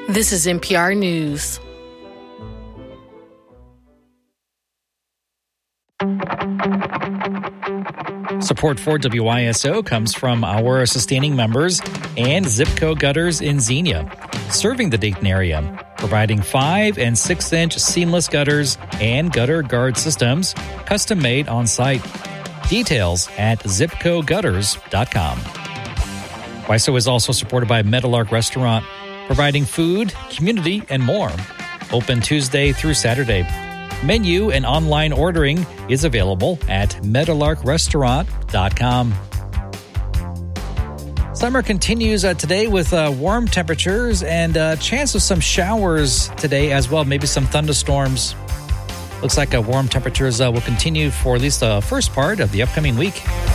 This is NPR News. Support for WISO comes from our sustaining members and Zipco Gutters in Xenia, serving the Dayton area, providing 5- and 6-inch seamless gutters and gutter guard systems, custom made on site. Details at zipcogutters.com. WISO is also supported by Meadowlark Restaurant, providing food, community, and more. Open Tuesday through Saturday. Menu and online ordering is available at meadowlarkrestaurant.com. Summer continues today with warm temperatures and a chance of some showers today as well, maybe some thunderstorms. Looks like warm temperatures will continue for at least the first part of the upcoming week.